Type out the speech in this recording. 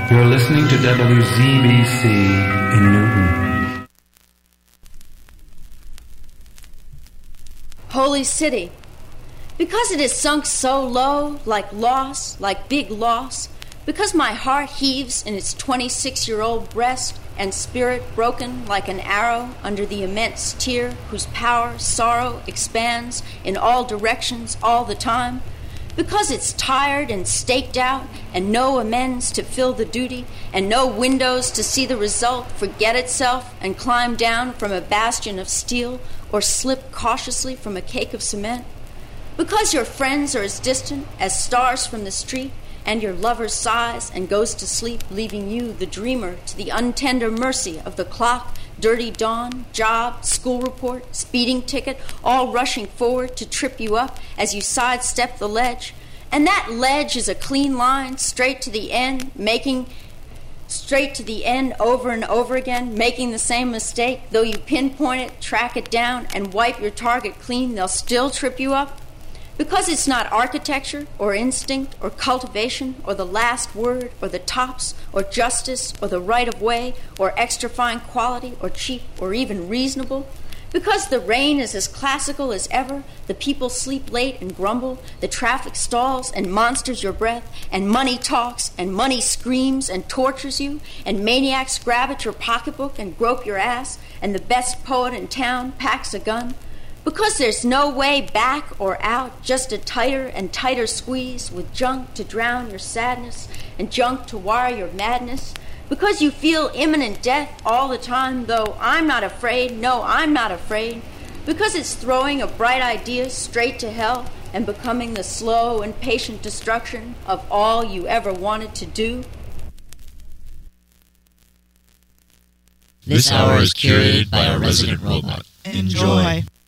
You're listening to WZBC in Newton. Holy City. Because it is sunk so low, like loss, like big loss, because my heart heaves in its 26-year-old breast and spirit broken like an arrow under the immense tear whose power, sorrow expands in all directions all the time, because it's tired and staked out and no amends to fill the duty and no windows to see the result forget itself and climb down from a bastion of steel or slip cautiously from a cake of cement, because your friends are as distant as stars from the street and your lover sighs and goes to sleep, leaving you, the dreamer, to the untender mercy of the clock, dirty dawn, job, school report, speeding ticket, all rushing forward to trip you up as you sidestep the ledge. And that ledge is a clean line, straight to the end, over and over again, making the same mistake. Though you pinpoint it, track it down, and wipe your target clean, they'll still trip you up. Because it's not architecture or instinct or cultivation or the last word or the tops or justice or the right of way or extra fine quality or cheap or even reasonable. Because the rain is as classical as ever, the people sleep late and grumble, the traffic stalls and monsters your breath, and money talks and money screams and tortures you, and maniacs grab at your pocketbook and grope your ass, and the best poet in town packs a gun. Because there's no way back or out, just a tighter and tighter squeeze with junk to drown your sadness and junk to wire your madness. Because you feel imminent death all the time, though I'm not afraid, no, I'm not afraid. Because it's throwing a bright idea straight to hell and becoming the slow and patient destruction of all you ever wanted to do. This hour is curated by a resident robot. Enjoy.